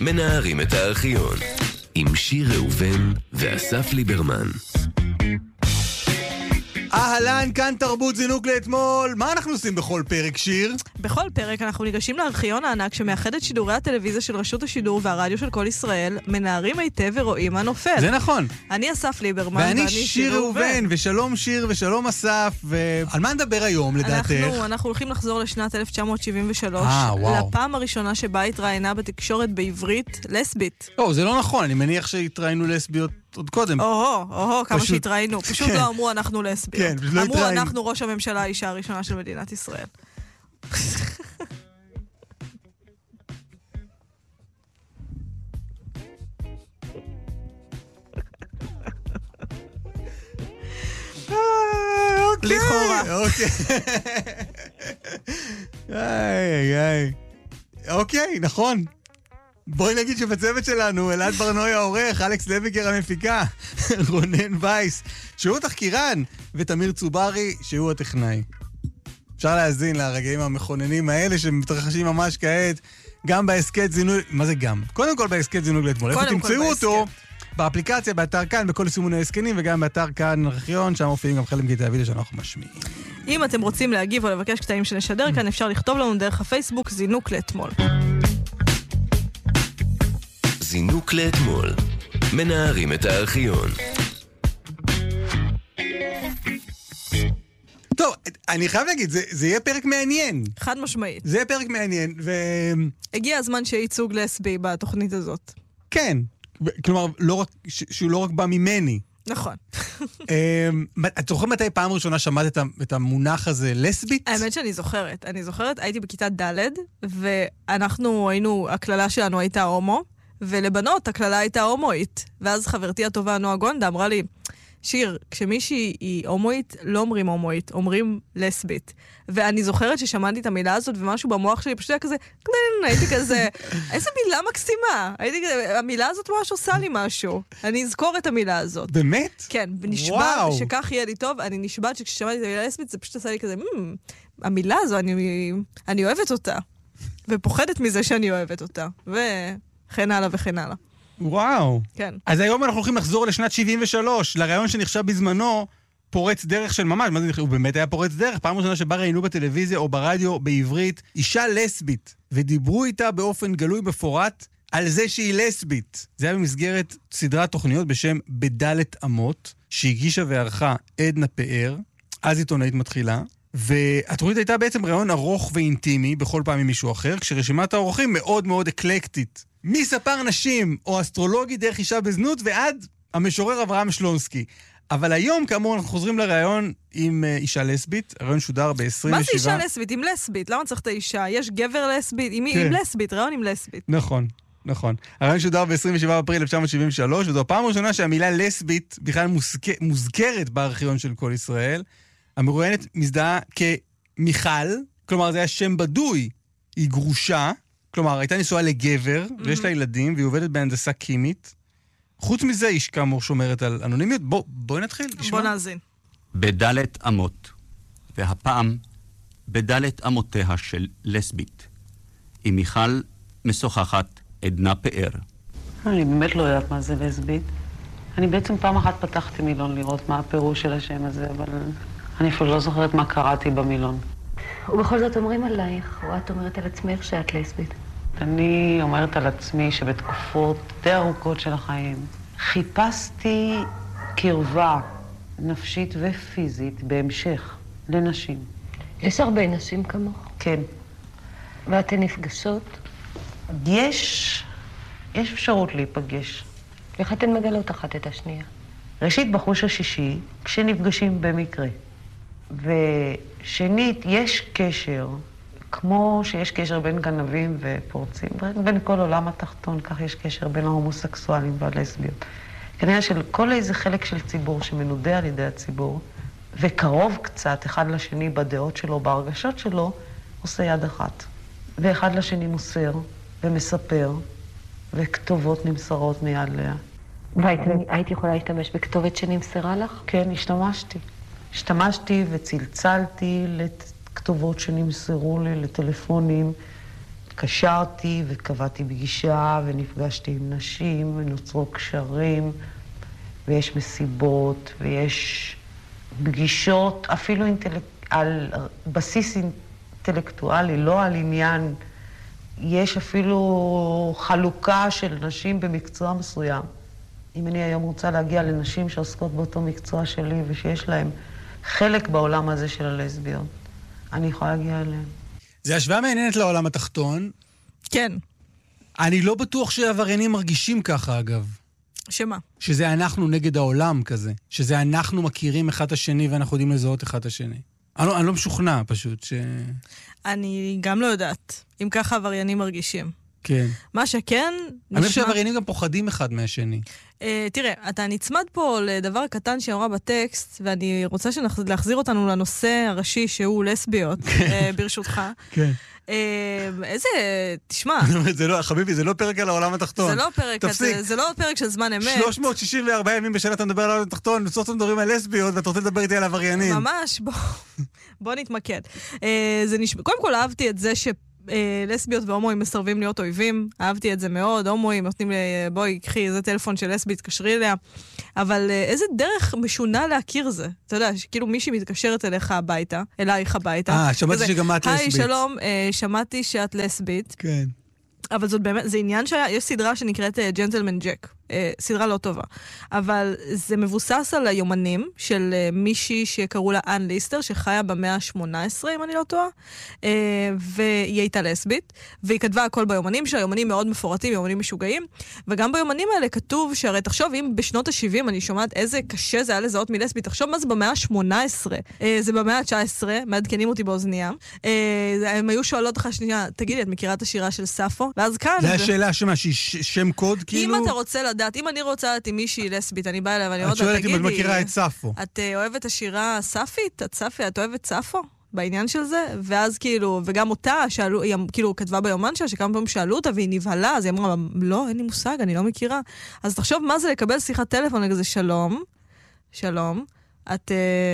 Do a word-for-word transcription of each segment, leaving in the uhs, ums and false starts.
מנערים את הארכיון עם שיר ראובן ואסף ליברמן. אהלן, כאן תרבות זינוק לאתמול. מה אנחנו עושים בכל פרק, שיר? בכל פרק אנחנו ניגשים לארכיון הענק שמאחד את שידורי הטלוויזיה של רשות השידור והרדיו של כל ישראל, מנערים היטב ורואים מה נופל. זה נכון. אני אסף ליברמן ואני, ואני שיר ראובן, ושלום שיר ושלום אסף. ועל מה נדבר היום לדעתך? אנחנו, אנחנו הולכים לחזור לשנת אלף תשע מאות שבעים ושלוש, אה, וואו. לפעם הראשונה שבה התראיינה בתקשורת בעברית לסבית. לא, זה לא נכון, אני מניח שהתראיינו לסביות עוד קודם. או-הו, או-הו, כמה פשוט- שהתראינו. פשוט כן. לא אמרו אנחנו לסביות. כן, פשוט לא אמרו התראיינו. אנחנו ראש הממשלה האישה הראשונה של מדינת ישראל. לכאורה. אוקיי. איי, איי. אוקיי, נכון. בואי נגיד שבצוות שלנו, אלעד ברנוי העורך, אלכס לויגר המפיקה, רונן וייס, שהוא תחקירן, ותמיר צוברי, שהוא הטכנאי. אפשר להזין לרגעים המכוננים האלה שמתרחשים ממש כעת, גם בהסקט זינוק, מה זה גם? קודם כל בהסקט זינוק לאתמול. איפה קודם כל תמצאו בהסקט. אותו? באפליקציה, באתר כאן, בכל סימוני הסקנים, וגם באתר כאן ארכיון, שם מופיעים גם חלק מקטעי הוידאו שאנחנו משמיעים. אם אתם רוצים להגיב או לבקש קטעים שנשדר כאן, אפשר לכתוב לנו דרך הפייסבוק זינוק לאתמול. זינוק לאתמול, מנערים את הארכיון. טוב, אני חייב להגיד, זה, זה יהיה פרק מעניין. חד משמעית. זה יהיה פרק מעניין, וכן, הגיע הזמן שיהיה ייצוג לסבי בתוכנית הזאת. כלומר, לא רק, ש- שהוא לא רק בא ממני. נכון. אמ, את זוכרת מתי פעם ראשונה שמעת את ה- את המונח הזה, לסבית? האמת שאני זוכרת. אני זוכרת, הייתי בכיתה ד' ואנחנו היינו, הכללה שלנו הייתה הומו, ולבנות הכללה הייתה הומואית. ואז חברתי הטובה נועה גונדה אמרה לי, שיר, כשמישהי היא הומואית, לא אומרים הומואית, אומרים לסבית. ואני זוכרת ששמעתי את המילה הזאת, ומשהו במוח שלי פשוט היה כזה, קלין, הייתי כזה, איזה מילה מקסימה. הייתי כזה, המילה הזאת ממש עושה לי משהו. אני אזכור את המילה הזאת. באמת? כן, ונשבע וואו. שכך יהיה לי טוב, אני נשבעת שכששמעתי את המילה לסבית, זה פשוט עשה לי כזה, "מ, המילה הזו, אני, אני אוהבת אותה. ופוחדת מזה שאני אוהבת אותה. וכן הלאה וכן הלאה. וואו. כן. אז היום אנחנו הולכים לחזור לשנת שבעים ושלוש, לרעיון שנחשב בזמנו פורץ דרך של ממש. מה זה נחשב? הוא באמת היה פורץ דרך. פעם ראשונה שבה ראינו בטלוויזיה או ברדיו בעברית אישה לסבית, ודיברו איתה באופן גלוי מפורט על זה שהיא לסבית. זה היה במסגרת סדרת תוכניות בשם בדלת אמות, שהגישה וערכה עדנה פאר, אז עיתונאית מתחילה, והתוכנית הייתה בעצם רעיון ארוך ואינטימי בכל פעם עם מישהו אחר, כשרשימת האורחים מאוד מאוד אקלקטית. מספר נשים או אסטרולוגי דרך אישה בזנות ועד המשורר אברהם שלונסקי. אבל היום, כאמור, אנחנו חוזרים לרעיון עם uh, אישה לסבית. הרעיון שודר ב-עשרים ושבעה... מה זה אישה לסבית? עם לסבית. למה צריך את האישה? יש גבר לסבית, עם, כן. עם לסבית, רעיון עם לסבית. נכון, נכון. הרעיון שודר ב-עשרים ושבעה באפריל אלף תשע מאות שבעים ושלוש, וזו הפעם הראשונה שהמילה לסבית בכלל מוזכ... מוזכרת בארכיון של כל ישראל. המרואיינת מזדהה כמיכל, כלומר זה היה שם בדוי. היא גרושה, כלומר הייתה נשואה לגבר, mm-hmm. ויש לה ילדים, והיא עובדת בהנדסה קימית. חוץ מזה, איש כאמור שומרת על אנונימיות. בוא, בואי נתחיל, נשמע. בוא נאזין. בדלת אמות, והפעם בדלת אמותיה של לסבית, עם מיכל משוחחת עדנה פאר. אני באמת לא יודעת מה זה לסבית. אני בעצם פעם אחת פתחתי מילון לראות מה הפירוש של השם הזה, אבל אני אפילו לא זוכרת מה קראתי במילון. ובכל זאת אומרים עלייך, או את אומרת על עצמך שאת לסבית. אני אומרת על עצמי שבתקופות די ארוכות של החיים חיפשתי קרבה נפשית ופיזית בהמשך לנשים. יש הרבה נשים כמוך, כן. ואתן נפגשות. יש, יש אפשרות להיפגש. איך אתן מגלות אחת את השנייה? ראשית בחוש השישי, כשנפגשים במקרה. ושנית, יש קשר, כמו שיש קשר בין גנבים ופורצים, בין כל עולם התחתון, כך יש קשר בין ההומוסקסואלים והלסביות. כנראה שלכל איזה חלק של ציבור שמנודה על ידי הציבור, וקרוב קצת אחד לשני בדעות שלו, בהרגשות שלו, עושה יד אחת. ואחד לשני מוסר ומספר, וכתובות נמסרות מיד ליד. והיית יכולה להשתמש בכתובת שנמסרה לך? כן, השתמשתי. השתמשתי וצלצלתי לכתובות שנמסרו לי, לטלפונים, התקשרתי וקבעתי פגישה ונפגשתי עם נשים ונוצרו קשרים ויש מסיבות ויש פגישות אפילו אינטלק... על בסיס אינטלקטואלי, לא על עניין. יש אפילו חלוקה של נשים במקצוע מסוים. אם אני היום רוצה להגיע לנשים שעוסקות באותו מקצוע שלי ושיש להן חלק בעולם הזה של הלסביות, אני יכולה להגיע אליהם. זה השוואה מעניינת לעולם התחתון. כן. אני לא בטוח שעבריינים מרגישים ככה, אגב. שמה? שזה אנחנו נגד העולם כזה. שזה אנחנו מכירים אחד את השני ואנחנו יודעים לזהות אחד את השני. אני לא, אני לא משוכנע פשוט ש... אני גם לא יודעת אם ככה עבריינים מרגישים. כן. מה שכן... אני חושב שעבריינים גם פוחדים אחד מהשני. Uh, תראה, אתה נצמד פה לדבר קטן שאמרה בטקסט, ואני רוצה להחזיר אותנו לנושא הראשי שהוא לסביות, uh, ברשותך. כן. Uh, איזה... תשמע... זה לא, חביבי, זה לא פרק על העולם התחתון. זה לא פרק, תפסיק. זה לא פרק של זמן אמת. שלוש מאות שישים וארבעה ימים בשנה אתה מדבר על העולם התחתון, בסוף אתה מדברים על לסביות, ואתה רוצה לדבר איתי על עבריינים. ממש, בוא, בוא נתמקד. Uh, זה נשמע... קודם כל אהבתי את זה ש... לסביות והומואים מסרבים להיות אויבים, אהבתי את זה מאוד, הומואים נותנים לי, בואי, קחי איזה טלפון של לסבית, תקשרי אליה, אבל איזה דרך משונה להכיר זה, אתה יודע, כאילו מישהי מתקשרת אליך הביתה, אלייך הביתה. אה, שמעתי שגם את לסבית. היי, שלום, שמעתי שאת לסבית. כן. אבל זאת באמת, זה עניין שהיה, יש סדרה שנקראת ג'נטלמן ג'ק, סדרה לא טובה, אבל זה מבוסס על היומנים של מישהי שקראו לה אן ליסטר, שחיה במאה ה-שמונה עשרה, אם אני לא טועה, והיא הייתה לסבית, והיא כתבה הכל ביומנים שלה, יומנים מאוד מפורטים, יומנים משוגעים, וגם ביומנים האלה כתוב, שהרי תחשוב, אם בשנות ה-שבעים אני שומעת איזה קשה זה היה לזהות מלסבית, תחשוב מה זה במאה ה-שמונה עשרה, זה במאה ה-תשע עשרה, מעדכנים אותי באוזניה, הם היו שואלות לך שנייה, תגידי, את מכירה את השירה של ספו? ואז כאן... זה השאלה שמה, שהיא שם קוד, כאילו? אם אתה רוצה לדעת, אם אני רוצה לדעת עם מישהי לסבית, אני באה אליה ואני אומרת, את שואלת אם את מכירה את ספו. את אוהבת השירה ספית? את ספי? את אוהבת ספו? בעניין של זה? ואז כאילו, וגם אותה, שאלו, היא כאילו כתבה ביומן שלה, שכמה פעמים שאלו אותה והיא נבהלה, אז היא אמרה, לא, אין לי מושג, אני לא מכירה. אז תחשוב מה זה לקבל שיחת טלפון לכזה, שלום, שלום, את...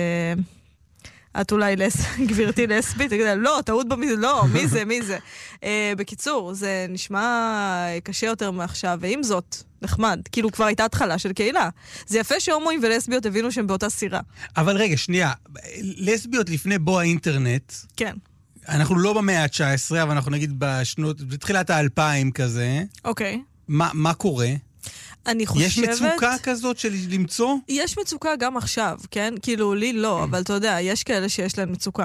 את אולי לס... גבירתי לסבית, תגיד, לא, טעות במי... לא, מי זה, מי זה? Uh, בקיצור, זה נשמע קשה יותר מעכשיו, ועם זאת, נחמד, כאילו כבר הייתה התחלה של קהילה. זה יפה שהומואים ולסביות הבינו שהם באותה סירה. אבל רגע, שנייה, לסביות לפני בוא האינטרנט, כן. אנחנו לא במאה ה-תשע עשרה, אבל אנחנו נגיד בשנות, בתחילת האלפיים כזה. אוקיי. מה, מה קורה? אני חושבת... יש מצוקה כזאת של למצוא? יש מצוקה גם עכשיו, כן? כאילו, לי לא, אבל אתה יודע, יש כאלה שיש להם מצוקה.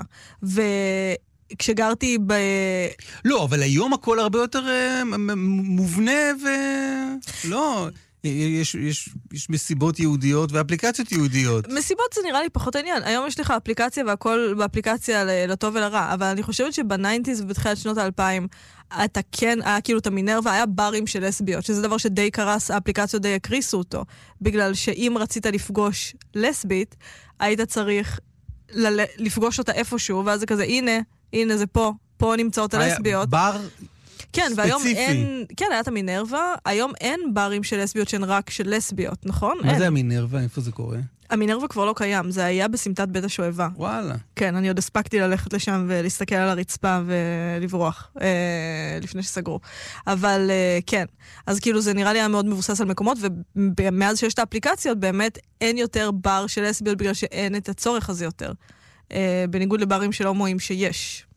וכשגרתי ב... לא, אבל היום הכל הרבה יותר מובנה ו... לא... יש, יש, יש מסיבות יהודיות ואפליקציות יהודיות. מסיבות זה נראה לי פחות עניין. היום יש לך אפליקציה והכל באפליקציה לטוב ולרע, אבל אני חושבת שבניינטיז ובתחילת שנות האלפיים, אתה כן, היה כאילו את המינרווה, היה ברים של לסביות, שזה דבר שדי קרס, האפליקציות די הקריסו אותו, בגלל שאם רצית לפגוש לסבית, היית צריך ל- לפגוש אותה איפשהו, ואז זה כזה, הנה, הנה זה פה, פה נמצאות הלסביות. בר... כן, והיום אין... כן, היה את המינרווה, היום אין ברים של לסביות שהן רק של לסביות, נכון? מה זה המינרווה? איפה זה קורה? המינרווה כבר לא קיים, זה היה בסמטת בית השואבה. וואלה. כן, אני עוד הספקתי ללכת לשם ולהסתכל על הרצפה ולברוח, אה, לפני שסגרו. אבל אה, כן, אז כאילו זה נראה לי היה מאוד מבוסס על מקומות, ומאז שיש את האפליקציות, באמת אין יותר בר של לסביות, בגלל שאין את הצורך הזה יותר. אה, בניגוד לברים של הומואים שיש.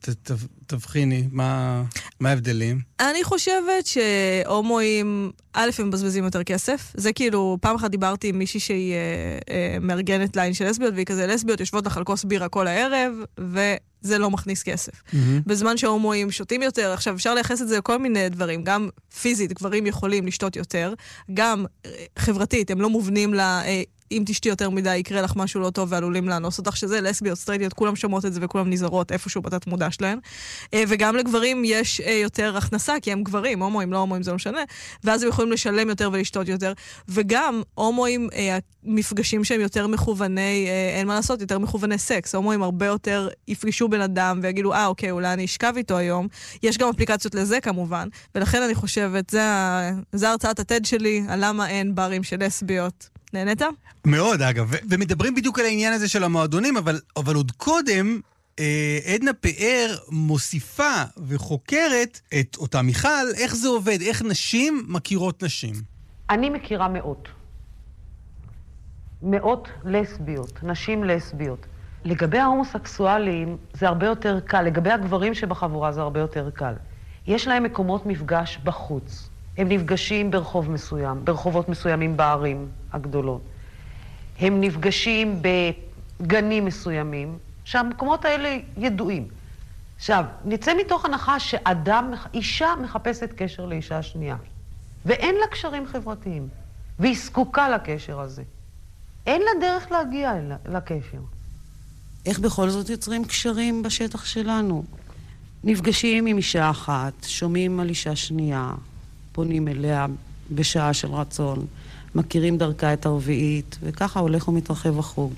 תבחיני, מה ההבדלים? אני חושבת שהומואים, א', הם מבזבזים יותר כסף. זה כאילו, פעם אחת דיברתי עם מישהי שהיא מארגנת ליין של לסביות, והיא כזה לסביות יושבות לך על כוס בירה כל הערב, וזה לא מכניס כסף. בזמן שההומואים שותים יותר, עכשיו אפשר לייחס את זה לכל מיני דברים, גם פיזית, גברים יכולים לשתות יותר, גם חברתית, הם לא מובנים ל... אם תשתי יותר מדי, יקרה לך משהו לא טוב ועלולים לאנוס אותך, שזה לסביות, סטרייטיות, כולם שומעות את זה וכולם נזהרות איפשהו בתת מודע שלהם. וגם לגברים יש יותר הכנסה, כי הם גברים, הומואים, לא הומואים, זה לא משנה, ואז הם יכולים לשלם יותר ולשתות יותר. וגם הומואים, מפגשים שהם יותר מכווני, אין מה לעשות, יותר מכווני סקס. הומואים הרבה יותר יפגשו בן אדם ויגידו, אה, אוקיי, אולי אני אשכב איתו היום. יש גם אפליקציות לזה כמובן, ולכן אני חושבת, זה, זה הרצאת הטד שלי, על למה אין ברים של לסביות. נהנית? מאוד, אגב. ו- ומדברים בדיוק על העניין הזה של המועדונים, אבל, אבל עוד קודם, עדנה פאר מוסיפה וחוקרת את אותה מיכל, איך זה עובד, איך נשים מכירות נשים. אני מכירה מאות. מאות לסביות, נשים לסביות. לגבי ההומוסקסואלים זה הרבה יותר קל, לגבי הגברים שבחבורה זה הרבה יותר קל. יש להם מקומות מפגש בחוץ. הם נפגשים ברחוב מסוים, ברחובות מסוימים בערים הגדולות. הם נפגשים בגנים מסוימים, שהמקומות האלה ידועים. עכשיו, נצא מתוך הנחה שאדם, אישה מחפשת קשר לאישה שנייה, ואין לה קשרים חברתיים, והיא זקוקה לקשר הזה. אין לה דרך להגיע לקשר. איך בכל זאת יוצרים קשרים בשטח שלנו? נפגשים עם אישה אחת, שומעים על אישה שנייה, פונים אליה בשעה של רצון, מכירים דרכה את הרביעית, וככה הולך ומתרחב החוג.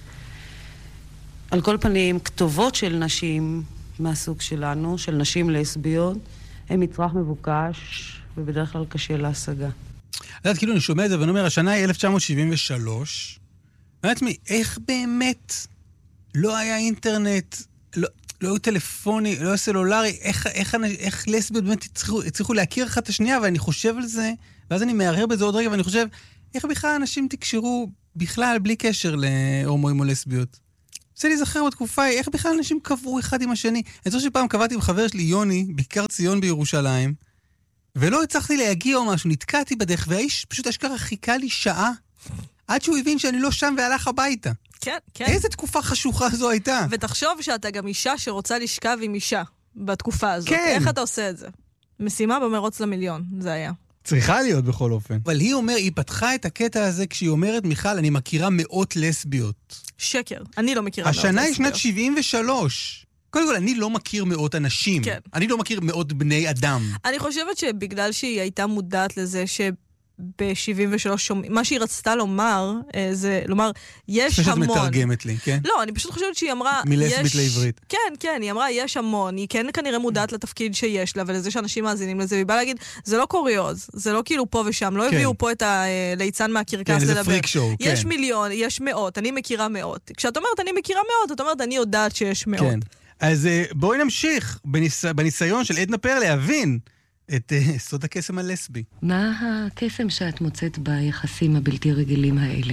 על כל פנים, כתובות של נשים מהסוג שלנו, של נשים לסביות, הם מצרך מבוקש, ובדרך כלל קשה להשגה. יודעת, כאילו אני שומע את זה ואני אומר, השנה היא אלף תשע מאות שבעים ושלוש, ואני אומרת מי, איך באמת לא היה אינטרנט, לא, לא היו טלפוני, לא היה סלולרי, איך, איך, איך לסביות באמת הצליחו, הצליחו להכיר אחת את השנייה, ואני חושב על זה, ואז אני מערער בזה עוד רגע, ואני חושב, איך בכלל אנשים תקשרו בכלל בלי קשר להומואים או לסביות? רוצה להיזכר בתקופה, איך בכלל אנשים קבעו אחד עם השני? אני חושב שפעם קבעתי עם חבר שלי, יוני, בכיכר ציון בירושלים, ולא הצלחתי להגיע או משהו, נתקעתי בדרך, והאיש פשוט אשכרה חיכה לי שעה, עד שהוא הבין שאני לא שם והלך הביתה. כן, כן. איזה תקופה חשוכה זו הייתה? ותחשוב שאתה גם אישה שרוצה לשכב עם אישה בתקופה הזאת. כן. איך אתה עושה את זה? משימה במרוץ למיליון, זה היה. צריכה להיות בכל אופן. אבל היא אומר, היא פתחה את הקטע הזה כשהיא אומרת, מיכל, אני מכירה מאות לסביות. שקר, אני לא מכירה מאות לסביות. השנה היא שנת שבעים ושלוש. קודם כל, אני לא מכיר מאות אנשים. כן. אני לא מכיר מאות בני אדם. אני חושבת שבגלל שהיא הייתה מודעת לזה שב-שבעים ושלוש שומעים, מה שהיא רצתה לומר, זה לומר, יש המון. שאת מתרגמת לי, כן? לא, אני פשוט חושבת שהיא אמרה, מלסבית יש... לעברית. כן, כן, היא אמרה, יש המון, היא כן כנראה מודעת לתפקיד שיש לה, ולזה שאנשים מאזינים לזה, והיא באה להגיד, זה לא קוריוז, זה לא כאילו פה ושם, לא כן. הביאו פה את הליצן מהקרקס כן, לדבר. זה פריק שואו, כן. יש מיליון, יש מאות, אני מכירה מאות. כשאת אומרת, אני מכירה מאות, את אומרת, אני יודעת שיש מאות. כן. אז בואי נמשיך בניס... בניסיון של עדנה פאר להבין את uh, סוד הקסם הלסבי. מה הקסם שאת מוצאת ביחסים הבלתי רגילים האלה?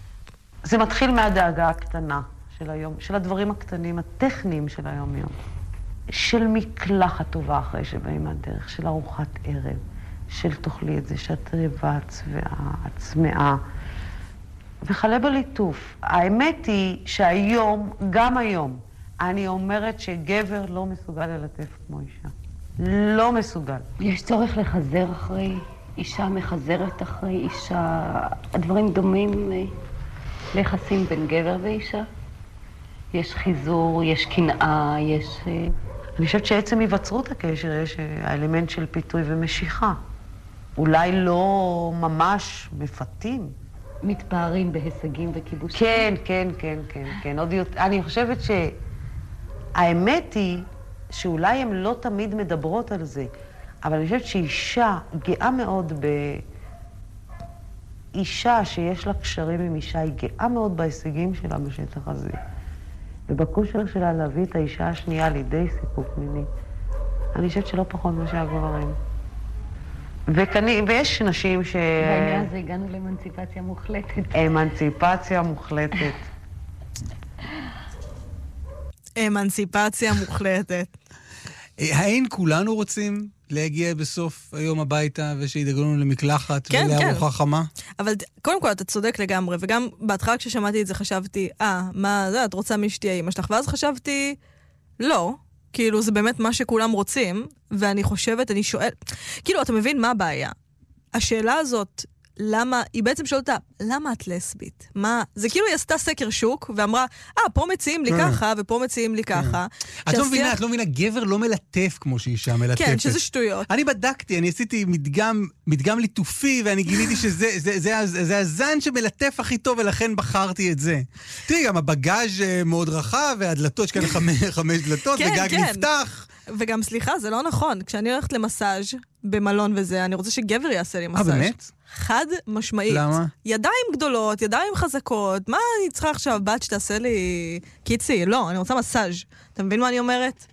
זה מתחיל מהדאגה הקטנה של היום, של הדברים הקטנים, הטכניים של היום-יום. של מקלחת טובה אחרי שבאים מהדרך, של ארוחת ערב, של תאכלי את זה, שאת רבע הצבעה, הצמאה, וחלה בליטוף. האמת היא שהיום, גם היום, אני אומרת שגבר לא מסוגל ללטף כמו אישה. לא מסוגל. יש צורך לחזר אחרי אישה, מחזרת אחרי אישה. הדברים דומים ליחסים בין גבר ואישה. יש חיזור, יש קנאה, יש... אני חושבת שעצם היווצרות הקשר יש האלמנט של פיתוי ומשיכה. אולי לא ממש מפתים. מתפארים בהישגים וכיבושים. כן, כן, כן, כן, כן. עוד יותר... אני חושבת ש... האמת היא שאולי הן לא תמיד מדברות על זה, אבל אני חושבת שאישה גאה מאוד באישה שיש לה קשרים עם אישה, היא גאה מאוד בהישגים שלה בשטח הזה. ובכושר שלה להביא את האישה השנייה לידי סיפוק מיני. אני חושבת שלא פחות מה שהגברים. וכני, ויש נשים ש... בעניין הזה הגענו לאמנציפציה מוחלטת. אמנציפציה מוחלטת. אמנציפציה מוחלטת. האין כולנו רוצים להגיע בסוף היום הביתה ושידאגו לנו למקלחת כן, ולארוחה כן. חמה? אבל קודם כל אתה צודק לגמרי, וגם בהתחלה כששמעתי את זה חשבתי, אה, מה זה, את רוצה מי שתהיה אמא שלך? ואז חשבתי, לא, כאילו זה באמת מה שכולם רוצים, ואני חושבת, אני שואל, כאילו אתה מבין מה הבעיה? השאלה הזאת, למה, היא בעצם שואלת אותה, למה את לסבית? מה, זה כאילו היא עשתה סקר שוק, ואמרה, אה, פה מציעים לי ככה, ופה מציעים לי ככה. את לא מבינה, את לא מבינה, גבר לא מלטף כמו שאישה מלטפת. כן, שזה שטויות. אני בדקתי, אני עשיתי מדגם, מדגם ליטופי, ואני גיליתי שזה, זה, זה, זה, זה הזן שמלטף הכי טוב, ולכן בחרתי את זה. תראי, גם הבגאז' מאוד רחב, והדלתות, יש כאן חמש, חמש דלתות, וגג נפתח. וגם, סליחה, זה לא נכון. כשאני הולכת למסאז' במלון וזה, אני רוצה שגבר יעשה לי מסאז'. אה, באמת? חד משמעית. למה? ידיים גדולות, ידיים חזקות, מה אני צריכה עכשיו, בת שתעשה לי קיצי? לא, אני רוצה מסאז'. אתה מבין מה אני אומרת?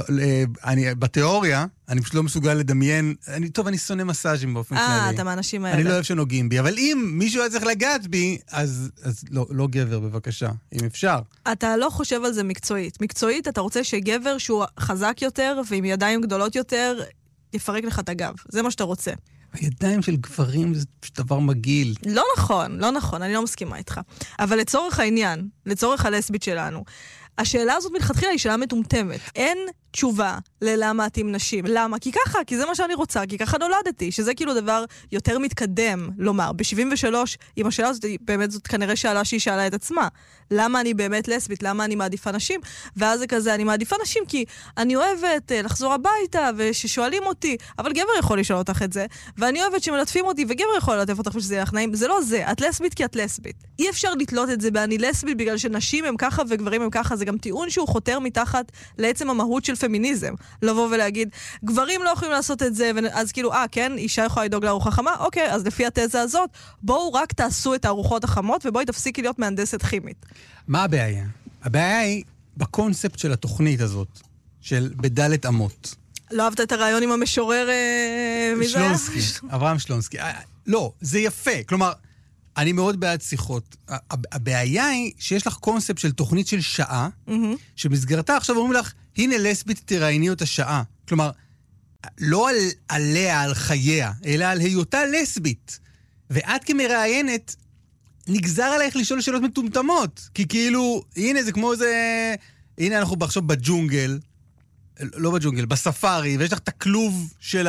אני, בתיאוריה, אני פשוט לא מסוגל לדמיין, אני, טוב, אני שונא מסאז'ים באופן כללי. אה, אתה מהאנשים האלה. אני לא אוהב שנוגעים בי, אבל אם מישהו היה צריך לגעת בי, אז, אז לא, לא גבר, בבקשה, אם אפשר. אתה לא חושב על זה מקצועית. מקצועית, אתה רוצה שגבר שהוא חזק יותר, ועם ידיים גדולות יותר, יפרק לך את הגב. זה מה שאתה רוצה. הידיים של גברים זה פשוט דבר מגעיל. לא נכון, לא נכון, אני לא מסכימה איתך. אבל לצורך העניין, לצורך הלסבית שלנו, השאלה הזאת מלכתחילה היא שאלה מטומטמת. אין תשובה ללמה את עם נשים. למה? כי ככה, כי זה מה שאני רוצה, כי ככה נולדתי, שזה כאילו דבר יותר מתקדם לומר. ב-שבעים ושלוש, עם השאלה הזאת, באמת זאת כנראה שאלה שהיא שאלה את עצמה. למה אני באמת לסבית? למה אני מעדיפה נשים? ואז זה כזה, אני מעדיפה נשים כי אני אוהבת לחזור הביתה וששואלים אותי, אבל גבר יכול לשאול אותך את זה, ואני אוהבת שמלטפים אותי, וגבר יכול ללטף אותך ושזה יהיה לך נעים. זה לא זה, את לסבית כי את לסבית. אי אפשר לתלות את זה באני לסבית בגלל שנשים הם ככה וגברים הם ככה. זה גם טיעון שהוא חותר מתחת לעצם המהות של פמיניזם. לבוא ולהגיד, גברים לא יכולים לעשות את זה, אז כאילו, אה, כן, אישה יכולה לדאוג לארוחה חמה? אוקיי, אז לפי התזה הזאת, בואו רק תעשו את הארוחות החמות, ובואי תפסיקי להיות מהנדסת כימית. מה הבעיה? הבעיה היא בקונספט של התוכנית הזאת, של בדלת אמות. לא אהבת את הרעיון עם המשורר מזה? שלונסקי, אברהם שלונסקי. לא, זה יפה. כלומר, אני מאוד בעד שיחות. הבעיה היא שיש לך קונספט של תוכנית של שעה, שבסגרתה עכשיו אומרים לך, הנה לסבית תראייני אותה שעה. כלומר, לא על, עליה, על חייה, אלא על היותה לסבית. ואת כמראיינת, נגזר עלייך לשאול שאלות מטומטמות. כי כאילו, הנה זה כמו זה, הנה אנחנו עכשיו בג'ונגל, לא בג'ונגל, בספארי, ויש לך את הכלוב של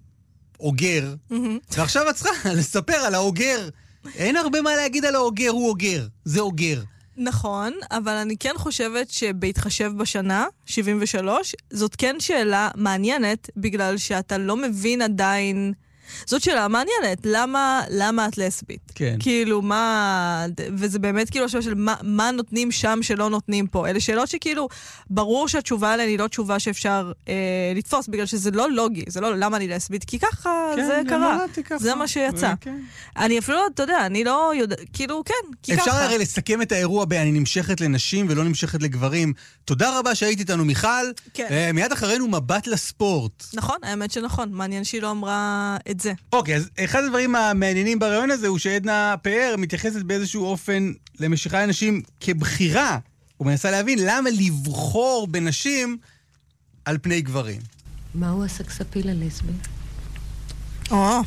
האוגר, ועכשיו את צריכה לספר על האוגר. אין הרבה מה להגיד על האוגר, הוא אוגר, זה אוגר. נכון, אבל אני כן חושבת שבהתחשב בשנה, שבעים ושלוש, זאת כן שאלה מעניינת, בגלל שאתה לא מבין עדיין... זאת שאלה מעניינת, למה, למה את לסבית? כן. כאילו, מה... וזה באמת כאילו השאלה של מה, מה נותנים שם שלא נותנים פה. אלה שאלות שכאילו, ברור שהתשובה עליהן היא לא תשובה שאפשר אה, לתפוס, בגלל שזה לא לוגי, זה לא למה אני לסבית, כי ככה כן, זה קרה. ככה. זה מה שיצא. כן. אני אפילו, אתה יודע, אני לא יודע, כאילו, כן, כי אפשר ככה. אפשר הרי לסכם את האירוע ב- אני נמשכת לנשים ולא נמשכת לגברים. תודה רבה שהיית איתנו, מיכל. כן. אה, מיד אחרינו מבט לספורט. נכון, האמת שנכון. מעניין שהיא לא אמרה את זה. אוקיי, אז אחד הדברים המעניינים ברעיון הזה הוא שעדנה פאר מתייחסת באיזשהו אופן למשיכה לנשים כבחירה. הוא מנסה להבין למה לבחור בנשים על פני גברים. מהו הסקספיל הלסבי? או,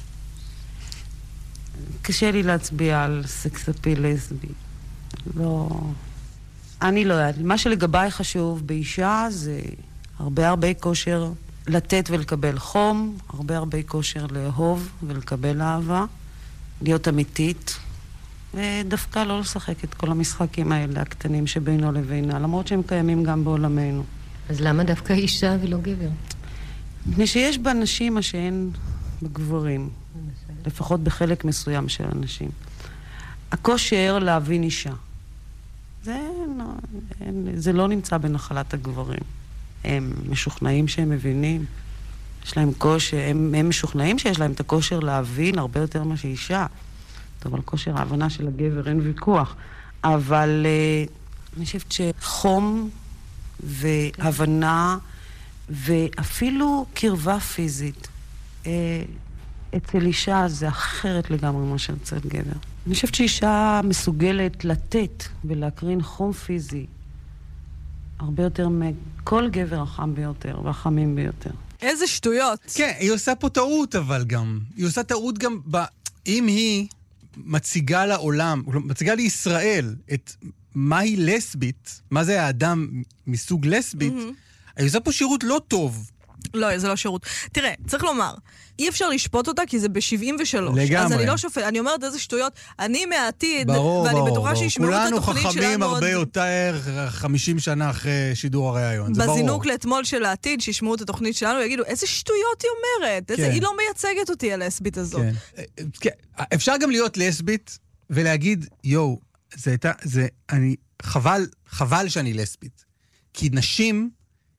קשה לי להצביע על סקספיל לסבי. לא... אני לא יודעת. מה שלגביי חשוב באישה זה הרבה הרבה כושר לתת ולקבל חום, הרבה הרבה כושר לאהוב ולקבל אהבה, להיות אמיתית, ודווקא לא לשחק את כל המשחקים האלה הקטנים שבינו לבינה, למרות שהם קיימים גם בעולמנו. אז למה דווקא אישה ולא גבר? מפני שיש באנשים מה שאין בגברים, לפחות בחלק מסוים של אנשים. הכושר להבין אישה. זה, זה לא נמצא בנחלת הגברים. הם משוכנעים שהם מבינים, יש להם כושר, הם, הם משוכנעים שיש להם את הכושר להבין הרבה יותר מה שאישה. טוב, על כושר ההבנה של הגבר אין ויכוח, אבל uh, אני חושבת שחום והבנה ואפילו קרבה פיזית uh, אצל אישה זה אחרת לגמרי מה שאצל גבר. אני חושבת שאישה מסוגלת לתת ולהקרין חום פיזי הרבה יותר מכל גבר החם ביותר והחמים ביותר. איזה שטויות. כן, היא עושה פה טעות אבל גם. היא עושה טעות גם ב... אם היא מציגה לעולם, מציגה לישראל את מהי לסבית, מה זה האדם מסוג לסבית, mm-hmm. היא עושה פה שירות לא טוב. לא, זה לא שירות. תראה, צריך לומר, אי אפשר לשפוט אותה כי זה ב-שבעים ושלוש. לגמרי. אז אני לא שופט, אני אומרת איזה שטויות, אני מהעתיד, ברור, ואני ברור, בטוחה ברור. שישמעו את התוכנית שלנו. כולנו חכמים הרבה יותר חמישים שנה אחרי שידור הראיון, זה ברור. בזינוק לאתמול של העתיד, שישמעו את התוכנית שלנו, יגידו, איזה שטויות היא אומרת, כן. איזה, היא לא מייצגת אותי הלסבית הזאת. כן. כן. אפשר גם להיות לסבית ולהגיד, יו, זה הייתה, זה, אני, חבל, חבל שאני לסבית. כי נשים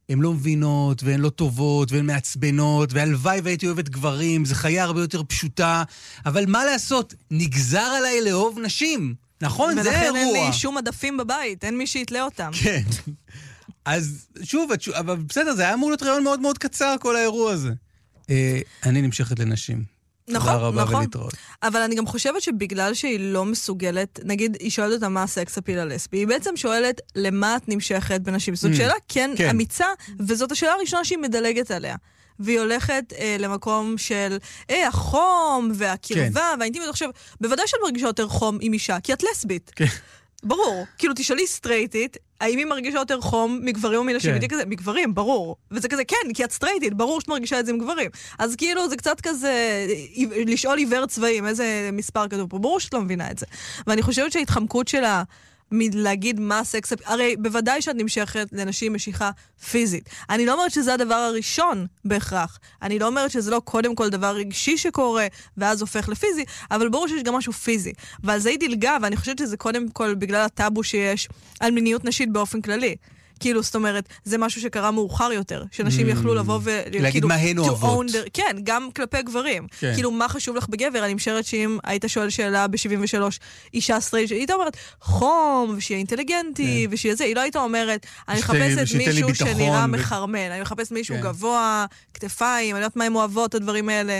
הן לא מבינות, והן לא טובות, והן מעצבנות, והלוואי והייתי אוהבת גברים, זה חיה הרבה יותר פשוטה, אבל מה לעשות? נגזר עליי לאהוב נשים. נכון, זה אירוע. ולכן אין לי שום עדפים בבית, אין מי שיתלה אותם. כן. אז שוב, אבל בסדר, זה היה אמור להיות רעיון מאוד מאוד קצר, כל האירוע הזה. אני נמשכת לנשים. נכון, נכון. אבל אני גם חושבת שבגלל שהיא לא מסוגלת, נגיד, היא שואלת אותה מה הסקס אפיל הלסבי, היא בעצם שואלת למה את נמשכת בנשים. זאת שאלה כן אמיצה, וזאת השאלה הראשונה שהיא מדלגת עליה. והיא הולכת אה, למקום של אה, החום והקרבה, כן. והאינטימיות. עכשיו, בוודאי שאת מרגישה יותר חום עם אישה, כי את לסבית. כן. ברור. כאילו, תשאלי סטרייטית, האם היא מרגישה יותר חום מגברים או מנשים? כן. כזה, מגברים, ברור. וזה כזה, כן, כי את סטרייטית, ברור שאת מרגישה את זה עם גברים. אז כאילו, זה קצת כזה, לשאול עיוור צבעים, איזה מספר כתוב פה, ברור שאת לא מבינה את זה. ואני חושבת שההתחמקות שלה, מלהגיד מה סקס, הרי בוודאי שאת נמשכת לנשים משיכה פיזית. אני לא אומרת שזה הדבר הראשון בהכרח. אני לא אומרת שזה לא קודם כל דבר רגשי שקורה, ואז הופך לפיזי, אבל ברור שיש גם משהו פיזי. ועל זה היא דילגה, ואני חושבת שזה קודם כל בגלל הטאבו שיש על מיניות נשית באופן כללי. כאילו, זאת אומרת, זה משהו שקרה מאוחר יותר, שאנשים יכלו לבוא ו... להגיד מה הן אוהבות. כן, גם כלפי גברים. כאילו, מה חשוב לך בגבר? אני משערת שאם היית שואל שאלה ב-שבעים ושלוש, אישה סטרייט, היית אומרת, חום, ושיהיה אינטליגנטי, ושיהיה זה. היא לא הייתה אומרת, אני מחפשת מישהו שנראה מחרמן, אני מחפשת מישהו גבוה, כתפיים, אני יודעת מה הם אוהבות, הדברים האלה.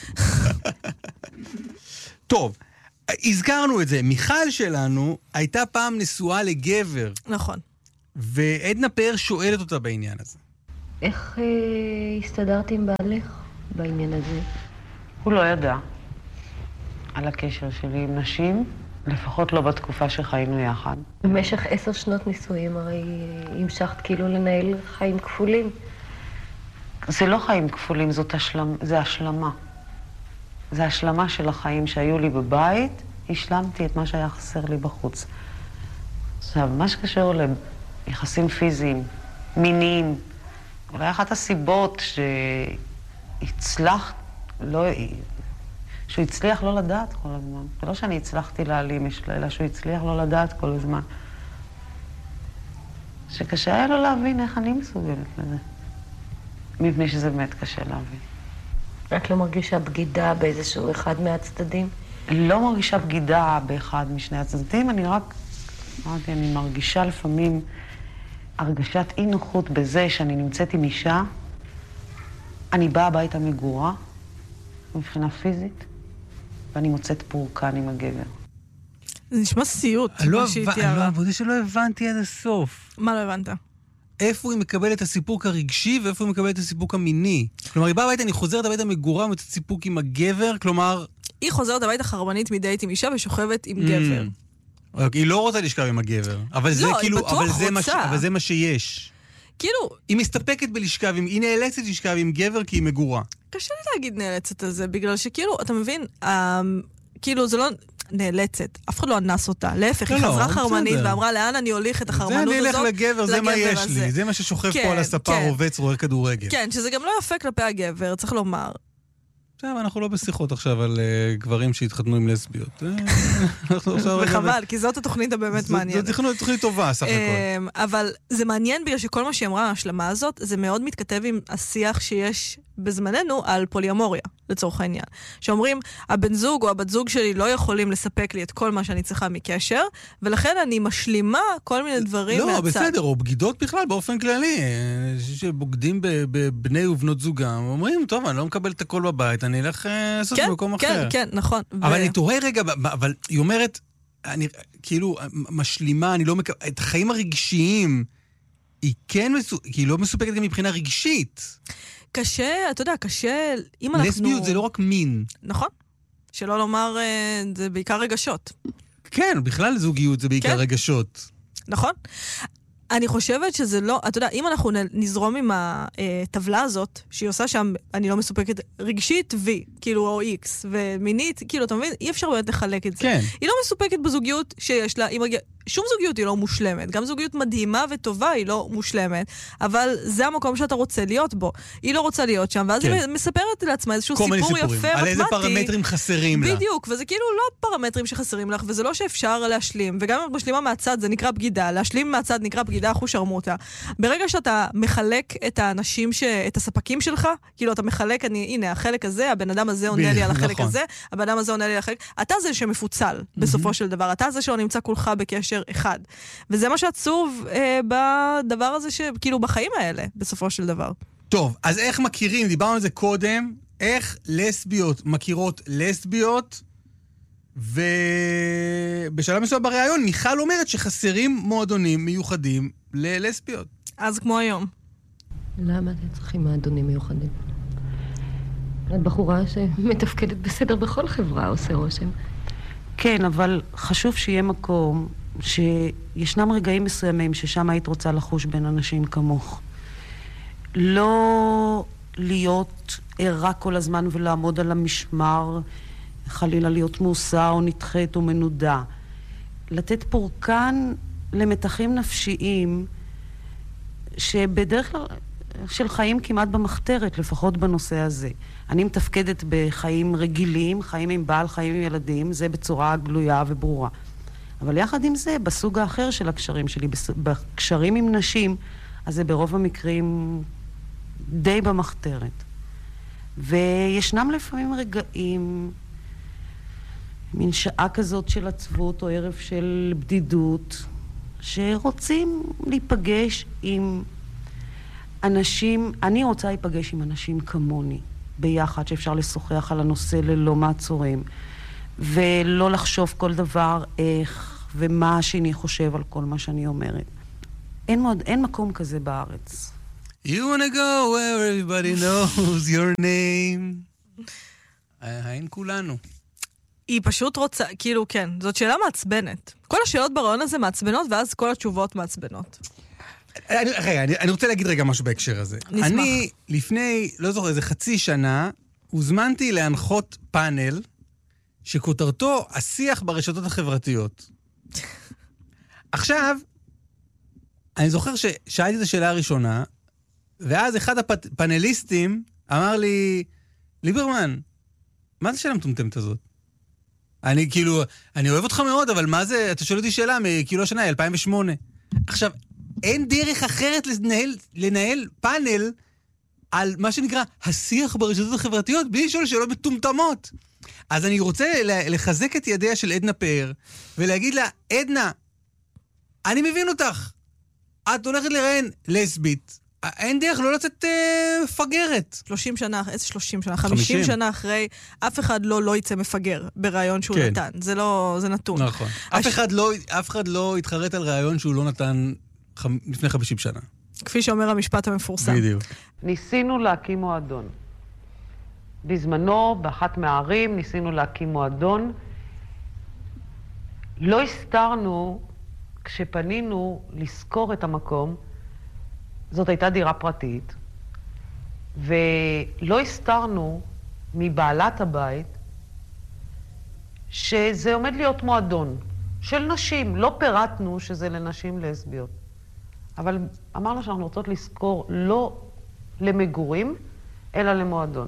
טוב, הזכרנו את זה. מיכל שלנו הייתה פעם נשואה לגבר. נכון. ועדנה פאר שואלת אותה בעניין הזה. איך אה, הסתדרת עם בעלך בעניין הזה? הוא לא ידע על הקשר שלי עם נשים, לפחות לא בתקופה שחיינו יחד. במשך עשר שנות נישואים הרי המשכת כאילו לנהל חיים כפולים. זה לא חיים כפולים, זאת השלמה, זה השלמה. זה השלמה של החיים שהיו לי בבית, השלמתי את מה שהיה חסר לי בחוץ. עכשיו, מה שקשור ל... יחסים פיזיים, מיניים. אולי אחת הסיבות שהצלח, לא, שהוא הצליח לא לדעת כל הזמן. ולא שאני הצלחתי להעלים, אלא שהוא הצליח לא לדעת כל הזמן. שקשה היה לו להבין איך אני מסוגלת לזה. מפני שזה באמת קשה להבין. את לא מרגישה בגידה באיזשהו אחד מהצדדים? לא מרגישה בגידה באחד משני הצדדים, אני רק... אמרתי, אני מרגישה לפעמים הרגשת אי נוחות בזה שאני נמצאת עם אישה, אני באה הביתה מגורה, מבחינה פיזית, ואני מוצאת פורקן עם הגבר. זה נשמע סיוט, מה שהיא תיארה. לא, זה שלא הבנתי עד הסוף. מה לא הבנת? איפה היא מקבלת את הסיפוק הרגשי, ואיפה היא מקבלת את הסיפוק המיני? כלומר, היא באה הביתה, אני חוזרת הביתה מגורה, ומוצאת סיפוק עם הגבר, כלומר... היא חוזרת הביתה חרבנית מדייט עם אישה ושוכבת עם גבר. היא לא רוצה לשכב עם הגבר, אבל זה כאילו, אבל זה מה ש... אבל זה מה שיש. כאילו... היא מסתפקת בלשכב, היא נאלצת לשכב עם גבר כי היא מגורה. קשה לי להגיד נאלצת על זה, בגלל שכאילו, אתה מבין, כאילו זה לא נאלצת, אף אחד לא אנס אותה, להפך, היא חזרה חרמנית ואמרה, לאן אני הוליך את החרמנות הזאת? זה אני אלך לגבר, זה מה יש לי, זה מה ששוכב פה על הספה, רובץ, רואה כדורגל. כן, שזה גם לא יפה כלפי הגבר, צריך לומר. עכשיו, אנחנו לא בשיחות עכשיו על גברים שהתחתנו עם לסביות. וחבל, כי זאת התוכנית הבאמת מעניינת. זו תוכנית טובה, סך הכל. אבל זה מעניין בגלל שכל מה שהיא אמרה, ההשלמה הזאת, זה מאוד מתכתב עם השיח שיש בזמננו על פוליאמוריה, לצורך העניין. שאומרים, הבן זוג או הבת זוג שלי לא יכולים לספק לי את כל מה שאני צריכה מקשר, ולכן אני משלימה כל מיני דברים מהצד. לא, בסדר, או בגידות בכלל באופן כללי. שבוגדים בבני ובנות זוגם, אומרים, טוב, אני לא מקבל את הכל בבית, אני אלך לעשות במקום אחר. כן, כן, נכון. אבל אני תוהה רגע, אבל היא אומרת, אני כאילו, משלימה, אני לא מקבל, את החיים הרגשיים, היא כן מסופקת, כי היא לא מסופקת גם מבחינה רגשית. קשה, אתה יודע, קשה, אם אנחנו... לסביות זה לא רק מין. נכון. שלא לומר, זה בעיקר רגשות. כן, בכלל זוגיות זה בעיקר רגשות. נכון. אני חושבת שזה לא, אתה יודע, אם אנחנו נזרום עם הטבלה הזאת, שהיא עושה שם, אני לא מסופקת רגשית V, כאילו, או X, ומינית, כאילו, אתה מבין, אי אפשר באמת לחלק את זה. כן. היא לא מסופקת בזוגיות שיש לה, שום זוגיות היא לא מושלמת. גם זוגיות מדהימה וטובה היא לא מושלמת. אבל זה המקום שאתה רוצה להיות בו. היא לא רוצה להיות שם, ואז כן. היא מספרת לעצמה איזשהו סיפור יפה, מתמטי. על איזה פרמטרים חסרים לה. בדיוק, וזה כאילו לא פרמטרים שחסרים לך, וזה לא שאפשר להשלים. וגם אם את משלימה מהצד, זה נקרא בגידה. להשלים מהצד נקרא בגידה אחו שרמוטה. ברגע שאתה מחלק את האנשים, ש... את הספקים שלך, כאילו אתה מחלק, אני, הנה, החלק הזה, הבן אדם הזה עונה לי על החלק נכון. הזה, הבן אדם הזה עונה לי על החלק, אתה זה שמפוצל בסופו של דבר, אתה זה שלא נמצא כולך בקשר אחד. וזה מה שעצוב אה, בדבר הזה, ש... כאילו בחיים האלה, בסופו של דבר. טוב, אז איך מכירים, דיברנו על זה קודם, איך לסביות מכירות לסביות, ובשלב מסוים בריאיון, מיכל אומרת שחסרים מועדונים מיוחדים ללסביות. אז כמו היום. למה אתם צריכים מועדונים מיוחדים? את בחורה שמתפקדת בסדר בכל חברה, עושה רושם. כן, אבל חשוב שיהיה מקום שישנם רגעים מסוימים ששם היית רוצה לחוש בין אנשים כמוך. לא להיות ערה כל הזמן ולעמוד על המשמר, חלילה להיות מוסע או נדחת או מנודה. לתת פורקן למתחים נפשיים שבדרך כלל של חיים כמעט במחתרת, לפחות בנושא הזה. אני מתפקדת בחיים רגילים, חיים עם בעל, חיים עם ילדים, זה בצורה גלויה וברורה. אבל יחד עם זה, בסוג האחר של הקשרים שלי, בקשרים עם נשים, אז זה ברוב המקרים די במחתרת. וישנם לפעמים רגעים, מין שעה כזאת של עצבות או ערב של בדידות, שרוצים להיפגש עם אנשים, אני רוצה להיפגש עם אנשים כמוני, ביחד, שאפשר לשוחח על הנושא ללא מעצורים, ולא לחשוב כל דבר איך ומה השני חושב על כל מה שאני אומרת. אין, מוד, אין מקום כזה בארץ. You wanna go where everybody knows your name. אין כולנו. היא פשוט רוצה, כאילו כן, זאת שאלה מעצבנת. כל השאלות ברעיון הזה מעצבנות, ואז כל התשובות מעצבנות. רגע, אני, אני רוצה להגיד רגע משהו בהקשר הזה. נשמח. אני לפני, לא זוכר, איזה חצי שנה, הוזמנתי להנחות פאנל שכותרתו השיח ברשתות החברתיות. עכשיו, אני זוכר ששאלתי את השאלה הראשונה, ואז אחד הפאנליסטים אמר לי, ליברמן, מה זה שאלה מטומטמת הזאת? אני כאילו, אני אוהב אותך מאוד, אבל מה זה, אתה שואל אותי שאלה, כאילו השנה, אלפיים ושמונה. עכשיו, אין דרך אחרת לנהל, לנהל פאנל על מה שנקרא השיח ברשתות החברתיות, בלי לשאול שאלות מטומטמות. אז אני רוצה לחזק את ידיה של עדנה פאר, ולהגיד לה, עדנה, אני מבין אותך. את הולכת לראיין לסבית. אין דרך לא לצאת אה, מפגרת. שלושים שנה, איזה שלושים שנה? חמישים שנה אחרי, אף אחד לא לא יצא מפגר ברעיון שהוא כן. נתן. זה לא, זה נתון. נכון. הש... אף, אחד לא, אף אחד לא התחרט על רעיון שהוא לא נתן ח... לפני חמישים שנה. כפי שאומר המשפט המפורסם. בדיוק. ניסינו להקים מועדון. בזמנו, באחת מהערים, ניסינו להקים מועדון. לא הסתרנו, כשפנינו לזכור את המקום, זאת הייתה דירה פרטית, ולא הסתרנו מבעלת הבית שזה עומד להיות מועדון של נשים. לא פירטנו שזה לנשים לסביות. אבל אמרנו שאנחנו רוצות לזכור לא למגורים, אלא למועדון.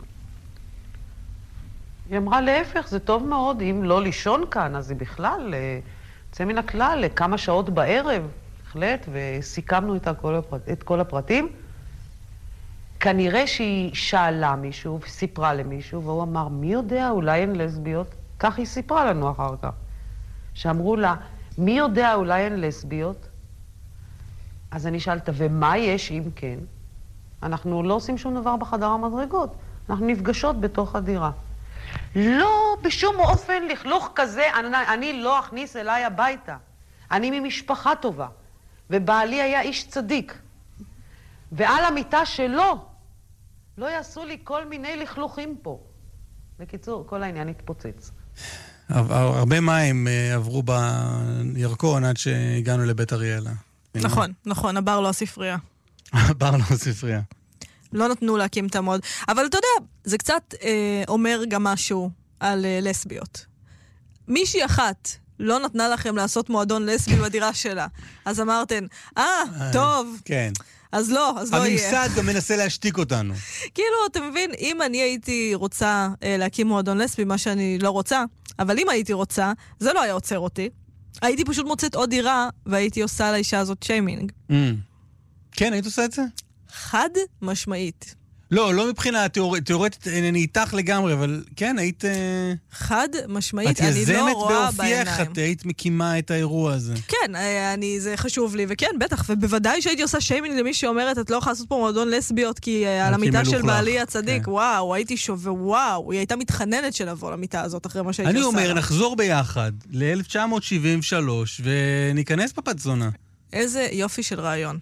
היא אמרה להפך, זה טוב מאוד, אם לא לישון כאן, אז זה בכלל, יוצא מן הכלל, לכמה שעות בערב, בהחלט, וסיכמנו את כל, הפרט, את כל הפרטים. כנראה שהיא שאלה מישהו, וסיפרה למישהו, והוא אמר, מי יודע, אולי הן לסביות? כך היא סיפרה לנו אחר כך. שאמרו לה, מי יודע, אולי הן לסביות? אז אני שאלת, ומה יש אם כן? אנחנו לא עושים שום דבר בחדר המדרגות, אנחנו נפגשות בתוך הדירה. לא בשום אופן לכלוך כזה, אני, אני לא אכניס אליי הביתה. אני ממשפחה טובה, ובעלי היה איש צדיק. ועל המיטה שלו לא יעשו לי כל מיני לכלוכים פה. בקיצור, כל העניין התפוצץ. הרבה מים עברו בירקון עד שהגענו לבית אריאלה. נכון, נכון, הבר לא הספרייה. הבר לא הספרייה. לא נתנו להקים את המוד. אבל אתה יודע, זה קצת אה, אומר גם משהו על אה, לסביות. מישהי אחת לא נתנה לכם לעשות מועדון לסבי בדירה שלה. אז אמרתם, אה, טוב. כן. אז לא, אז לא יהיה. הממסד גם מנסה להשתיק אותנו. כאילו, אתה מבין, אם אני הייתי רוצה אה, להקים מועדון לסבי, מה שאני לא רוצה, אבל אם הייתי רוצה, זה לא היה עוצר אותי. הייתי פשוט מוצאת עוד דירה, והייתי עושה לאישה הזאת שיימינג. Mm. כן, היית עושה את זה? חד משמעית. לא, לא מבחינה תיאורטית, תיאורטית אני איתך לגמרי, אבל כן, היית... חד משמעית, אני לא רואה בעיניים. את יזמת באופייך, את היית מקימה את האירוע הזה. כן, אני, זה חשוב לי, וכן, בטח, ובוודאי שהייתי עושה שיימינג למי שאומרת, את לא יכולה לעשות פה מועדון לסביות, כי על המיטה של בעלי הצדיק, וואו, הייתי שווה, וואו, היא הייתה מתחננת שנבוא למיטה הזאת, אחרי מה שהייתי עושה. אני אומר, נחזור ביחד ל-אלף תשע מאות שבעים ושלוש, וניכנס בבת זונה. איזה יופי של רעיון.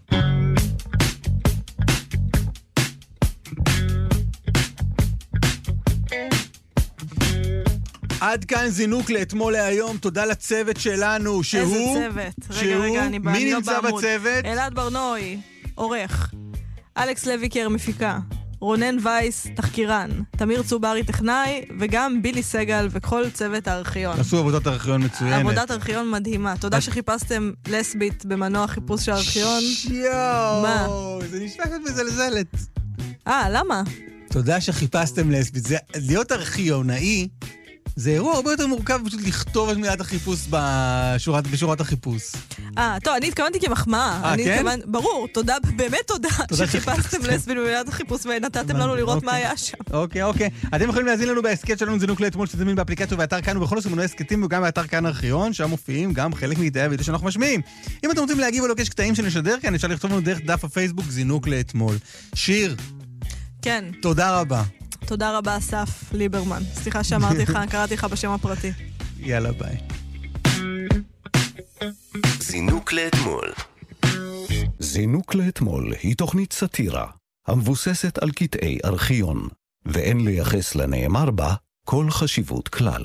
עד כאן זינוק לאתמול להיום, תודה לצוות שלנו, שהוא... איזה צוות? רגע, רגע, אני בא, מי לא נמצא בעמוד. בצוות? אלעד ברנוי, עורך. אלכס לויקר, מפיקה. רונן וייס, תחקירן. תמיר צוברי, טכנאי, וגם בילי סגל וכל צוות הארכיון. עשו עבודת הארכיון מצוינת. עבודת הארכיון מדהימה. תודה שחיפשתם לסבית במנוע חיפוש של הארכיון. יואו, מה? זה נשמע שאת מזלזלת. אה, למה? תודה שחיפשתם לסבית. זה להיות ארכיונאי, זה אירוע הרבה יותר מורכב פשוט לכתוב את מילת החיפוש בשורת, בשורת החיפוש. אה, טוב, אני התכוונתי כמחמאה. אה, כן? התכוונ... ברור, תודה, באמת תודה, תודה שחיפשתם לסבית במילת החיפוש ונתתם לנו לראות אוקיי. מה היה שם. אוקיי, אוקיי. אתם יכולים להזין לנו בהסקט שלנו זינוק לאתמול, שתזמין באפליקציה ובאתר כאן ובכל הסמנוי הסקטים וגם באתר כאן ארכיון, שם מופיעים גם חלק מקטעי הוידאו שאנחנו משמיעים. אם אתם רוצים להגיב או לבקש קטעים שנשדר כאן, אפשר לכתוב לנו דרך דף הפייסבוק זינוק לאתמול. שיר, כן. תודה רבה. תודה רבה, אסף ליברמן. סליחה שאמרתי לך, קראתי לך בשם הפרטי. יאללה, ביי. זינוק לאתמול. זינוק לאתמול היא תוכנית סאטירה המבוססת על קטעי ארכיון, ואין לייחס לנאמר בה כל חשיבות כלל.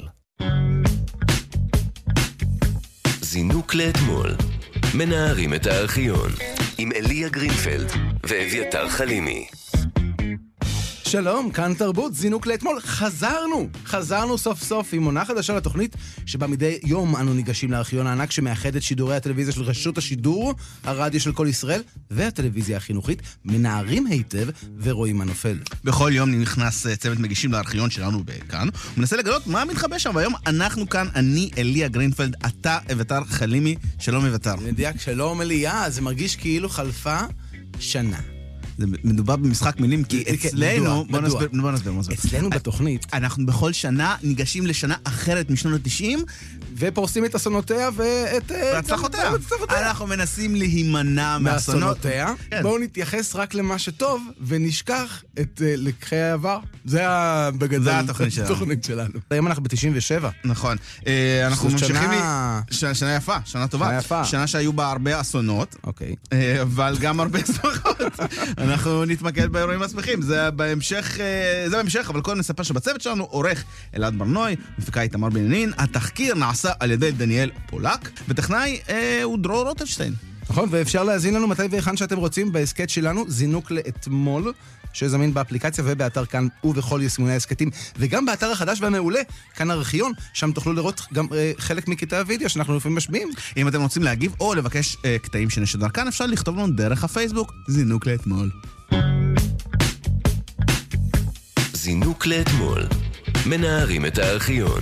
זינוק לאתמול. מנערים את הארכיון עם אליה גרינפלד ואביתר חלימי. שלום, כאן תרבות, זינוק לאתמול. חזרנו, חזרנו סוף סוף עם עונה חדשה לתוכנית, שבה מדי יום אנו ניגשים לארכיון הענק שמאחד את שידורי הטלוויזיה של רשות השידור, הרדיו של כל ישראל, והטלוויזיה החינוכית, מנערים היטב ורואים מה נופל. בכל יום נכנס צוות מגישים לארכיון שלנו בכאן, ומנסה לגלות מה מתחבא שם, והיום אנחנו כאן, אני אליה גרינפלד, אתה אביתר חלימי, שלום אביתר. נדיוק, שלום אליה, זה מרגיש כאילו חלפה שנה. זה מדובר במשחק מילים, כי אצלנו, בוא נסביר, בוא נסביר, בוא נסביר. אצלנו בתוכנית, אנחנו בכל שנה ניגשים לשנה אחרת משנות ה-תשעים, ופורסים את אסונותיה ואת... והצלחותיה. אנחנו מנסים להימנע מאסונותיה. בואו נתייחס רק למה שטוב, ונשכח את לקחי העבר. זה בגדול. זה התוכנית שלנו. היום אנחנו ב-תשעים ושבע. נכון. אנחנו ממשיכים לי... שנה יפה, שנה טובה. שנה שהיו בה הרבה אסונות. אוקיי. אבל גם הרבה שמחות. אנחנו נתמקד באירועים השמחים. זה בהמשך, זה בהמשך, אבל קודם נספר שבצוות שלנו עורך אלעד ברנוי, מפיקה איתמר בנימין. התחקיר נעשה על ידי דניאל פולק, וטכנאי אה, הוא דרור רוטנשטיין. נכון, ואפשר להזין לנו מתי והיכן שאתם רוצים בהסקט שלנו, זינוק לאתמול, שזמין באפליקציה ובאתר כאן ובכל יישומי ההסקטים, וגם באתר החדש והמעולה, כאן ארכיון, שם תוכלו לראות גם אה, חלק מקטעי הוידאו שאנחנו לפעמים משמיעים. אם אתם רוצים להגיב או לבקש אה, קטעים שנשדר כאן, אפשר לכתוב לנו דרך הפייסבוק, זינוק לאתמול. זינוק לאתמול. מנערים את הארכיון.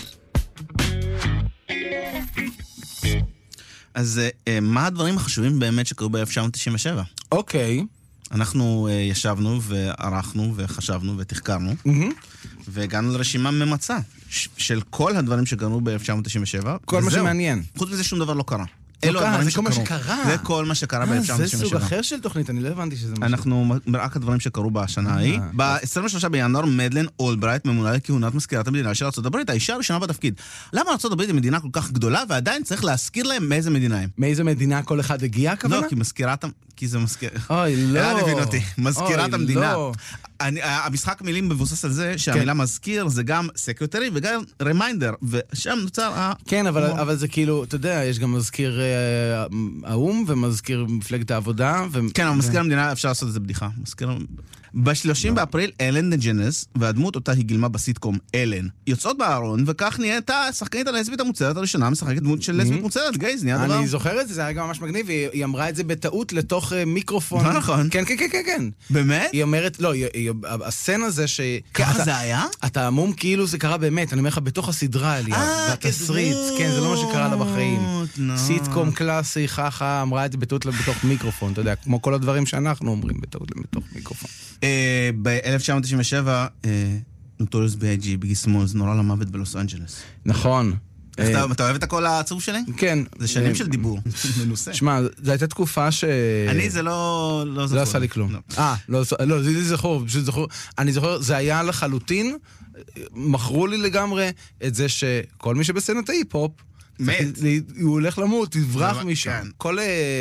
אז מה הדברים החשובים באמת שקרו ב-אלף תשע מאות תשעים ושבע? אוקיי. אנחנו ישבנו וערכנו וחשבנו ותחקרנו, והגענו לרשימה ממצה של כל הדברים שקרו ב-אלף תשע מאות תשעים ושבע. כל מה שמעניין. חוץ מזה שום דבר לא קרה. אלו הדברים שקרו. זה כל מה שקרה. זה כל מה שקרה ב-אלף תשע מאות תשעים ושבע. זה סוג אחר של תוכנית, אני לא הבנתי שזה משהו. אנחנו רק הדברים שקרו בשנה ההיא. ב-עשרים ושלושה בינואר מדלן אולברייט ממונה לכהונת מזכירת המדינה של ארצות הברית, האישה הראשונה בתפקיד. למה ארצות הברית היא מדינה כל כך גדולה, ועדיין צריך להזכיר להם מאיזה מדינה הם? מאיזה מדינה כל אחד הגיע, הכוונה? לא, כי מזכירת... כי זה מזכיר... אוי, לא. אלעד הבין אותי. מזכירת המדינה. לא. אני, המשחק מילים מבוסס על זה שהמילה מזכיר זה גם סקרטרי וגם רמיינדר, ושם נוצר ה... כן, אבל, אבל זה כאילו, אתה יודע, יש גם מזכיר האום ומזכיר מפלגת העבודה. ו... כן, אבל מזכיר המדינה אפשר לעשות את זה בדיחה. מזכיר... ב-שלושים באפריל, אלן דג'נס, והדמות אותה היא גילמה בסיטקום אלן, יוצאות בארון, וכך נהייתה השחקנית הלסבית המוצרת הראשונה, משחקת דמות של לסבית מוצרת, גייז, נהיה דבר. אני זוכר את זה, זה היה גם ממש מגניב, והיא אמרה את זה בטעות לתוך מיקרופון. לא נכון. כן, כן, כן, כן, כן. באמת? היא אומרת, לא, הסצנה זה ש... ככה זה היה? אתה אמום כאילו זה קרה באמת, אני אומר לך, בתוך הסדרה, אליאב, בתסריט, כן, זה לא מה שקרה לה בחיים. סיטקום קלאסי, חכה, אמרה את זה בטעות בתוך מיקרופון, אתה יודע, כמו כל הדברים שאנחנו אומרים בטעות בתוך מיקרופון. ב-אלף תשע מאות תשעים ושבע, נוטוריוס בי איי ג'י, ביגי סמולס, נורא למוות בלוס אנג'לס. נכון. אתה אוהב את הקול העצוב שלי? כן. זה שנים של דיבור, מנוסה. שמע, זו הייתה תקופה ש... אני זה לא... לא עשה לי כלום. אה, לא, זה זכור, פשוט זכור. אני זוכר, זה היה לחלוטין, מכרו לי לגמרי את זה שכל מי שבסצנת ההיפ-הופ, מת. הוא הולך למות, יברח משם. כל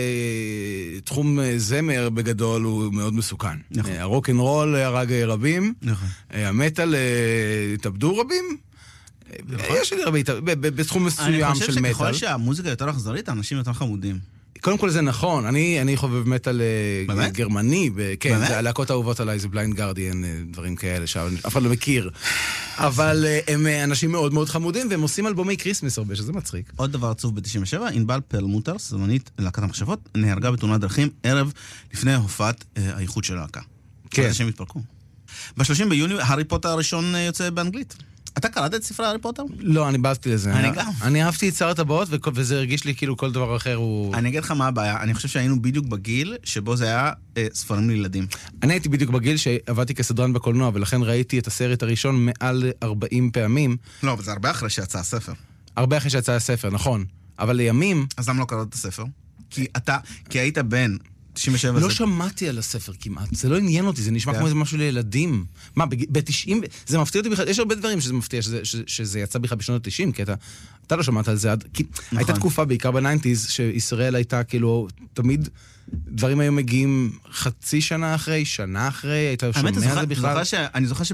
תחום זמר בגדול הוא מאוד מסוכן. הרוק-אנד-רול הרג רבים, המטל התאבדו רבים, יש לי הרבה, בתחום מסוים של מטל. אני חושב שככל שהמוזיקה יותר אכזרית, האנשים יותר חמודים. קודם כל זה נכון, אני, אני חובב מטל גרמני, כן, זה הלהקות האהובות עליי, זה בליינד גארדיאן, דברים כאלה, שאף אחד לא מכיר. אבל הם אנשים מאוד מאוד חמודים, והם עושים אלבומי קריסמס הרבה, שזה מצחיק. עוד דבר עצוב ב-תשעים ושבע, ענבל פרלמוטרס, זמנית להקת המחשבות, נהרגה בתאונת דרכים ערב לפני הופעת האיחוד של הלהקה. כן. אנשים התפרקו. ב-שלושים ביוני, הארי פוטר הראשון יוצא באנגלית. אתה קראת את ספרי הארי פוטר? לא, אני באסתי לזה. אני גם. אני אהבתי את שר הטבעות, וזה הרגיש לי כאילו כל דבר אחר הוא... אני אגיד לך מה הבעיה, אני חושב שהיינו בדיוק בגיל שבו זה היה אה, ספרים לילדים. אני הייתי בדיוק בגיל שעבדתי כסדרן בקולנוע, ולכן ראיתי את הסרט הראשון מעל ארבעים פעמים. לא, אבל זה הרבה אחרי שיצא הספר. הרבה אחרי שיצא הספר, נכון. אבל לימים... אז למה לא קראת את הספר? כי אתה, כי היית בן... תשעים ושבע לא שמעתי על הספר כמעט, זה לא עניין אותי, זה נשמע כמו איזה משהו לילדים. מה, ב-תשעים, זה מפתיע אותי בכלל, יש הרבה דברים שזה מפתיע, שזה יצא בכלל בשנות ה-תשעים, כי אתה לא שמעת על זה עד, כי הייתה תקופה בעיקר ב-תשעים, שישראל הייתה כאילו, תמיד דברים היו מגיעים חצי שנה אחרי, שנה אחרי, היית שומע על זה בכלל. אני זוכר